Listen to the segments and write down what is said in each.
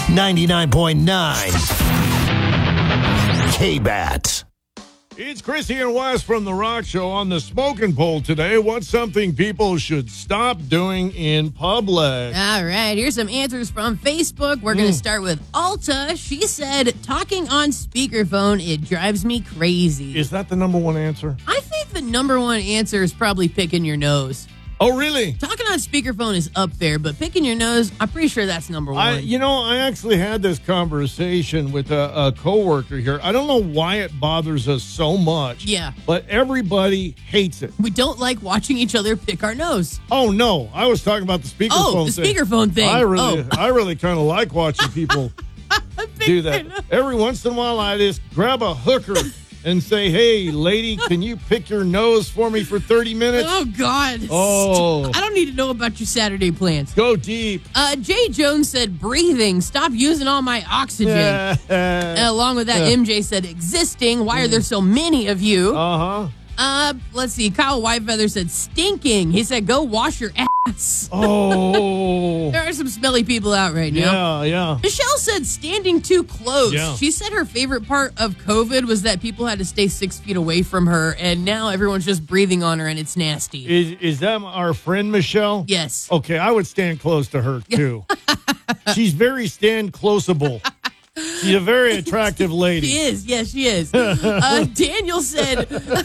99.9 K-Bat. It's Chrissy and Wes from The Rock Show on the smoking poll today. What's something people should stop doing in public? All right, here's some answers from Facebook. We're going to start with Alta. She said, talking on speakerphone, it drives me crazy. Is that the number one answer? I think the number one answer is probably picking your nose. Oh, really? Talking on speakerphone is up there, but picking your nose, I'm pretty sure that's number one. I actually had this conversation with a coworker here. I don't know why it bothers us so much. Yeah. But everybody hates it. We don't like watching each other pick our nose. Oh, no. I was talking about the speakerphone Oh, the thing. speakerphone thing. I really kind of like watching people do that. Every once in a while, I just grab a hooker and say, hey, lady, can you pick your nose for me for 30 minutes? Oh, God. Oh. I don't need to know about your Saturday plans. Go deep. Jay Jones said, breathing. Stop using all my oxygen. Along with that, MJ said, existing. Why are there so many of you? Uh-huh. Let's see. Kyle Whitefeather said, stinking. He said, go wash your ass. Oh. There are some smelly people out right now. Yeah. Michelle said, standing too close. Yeah. She said her favorite part of COVID was that people had to stay 6 feet away from her, and now everyone's just breathing on her, and it's nasty. Is that our friend Michelle? Yes. Okay, I would stand close to her, too. She's very stand-closeable. She's a very attractive lady. She is. Yes, she is. Daniel said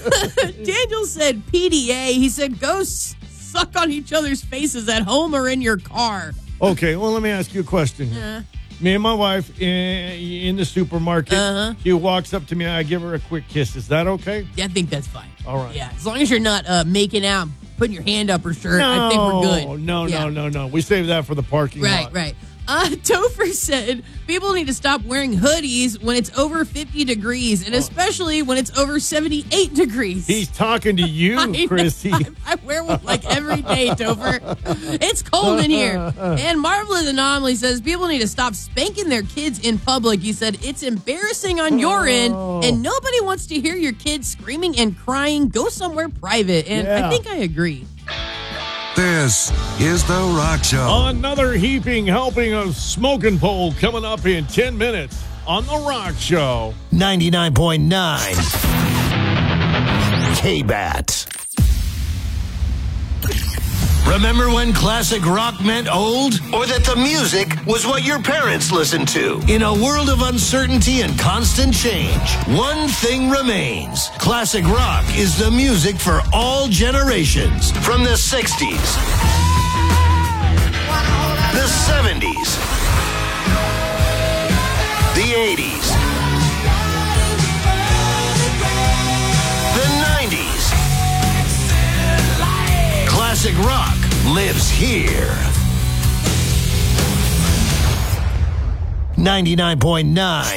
PDA. He said, go suck on each other's faces at home or in your car. Okay, well, let me ask you a question here. Me and my wife in the supermarket, she walks up to me, I give her a quick kiss. Is that okay? Yeah, I think that's fine. All right. Yeah, as long as you're not making out, putting your hand up her shirt, I think we're good. No. We save that for the parking lot. Right. Topher said people need to stop wearing hoodies when it's over 50 degrees, and especially when it's over 78 degrees. He's talking to you, Chrissy. I wear one like every day, Topher. It's cold in here. And Marvelous Anomaly says people need to stop spanking their kids in public. He said it's embarrassing on your end, and nobody wants to hear your kids screaming and crying. Go somewhere private. And I think I agree. This is The Rock Show. Another heaping helping of smoking pole coming up in 10 minutes on The Rock Show. 99.9 K-Bat. Remember when classic rock meant old? Or that the music was what your parents listened to? In a world of uncertainty and constant change, one thing remains. Classic rock is the music for all generations. From the 60s, the 70s, the 80s, the 90s. Classic rock lives here. 99.9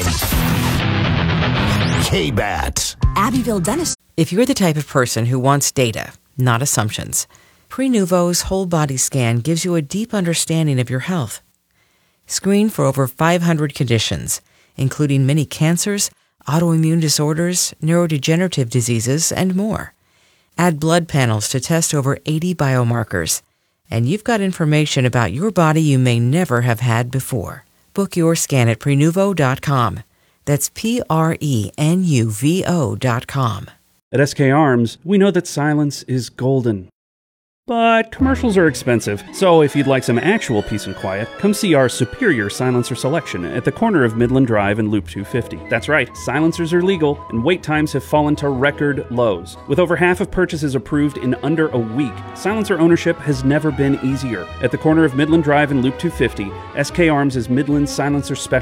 K-Bat. Abbeville Dentist. If you're the type of person who wants data, not assumptions, Prenuvo's whole body scan gives you a deep understanding of your health. Screen for over 500 conditions, including many cancers, autoimmune disorders, neurodegenerative diseases, and more. Add blood panels to test over 80 biomarkers, and you've got information about your body you may never have had before. Book your scan at Prenuvo.com. That's Prenuvo.com. At SK Arms, we know that silence is golden. But commercials are expensive, so if you'd like some actual peace and quiet, come see our superior silencer selection at the corner of Midland Drive and Loop 250. That's right, silencers are legal, and wait times have fallen to record lows. With over half of purchases approved in under a week, silencer ownership has never been easier. At the corner of Midland Drive and Loop 250, SK Arms is Midland's silencer specialist